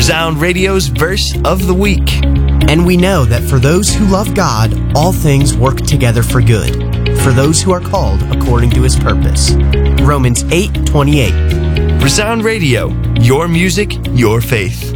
Resound Radio's Verse of the Week. And we know that for those who love God, all things work together for good, for those who are called according to His purpose. Romans 8:28. Resound Radio, your music, your faith.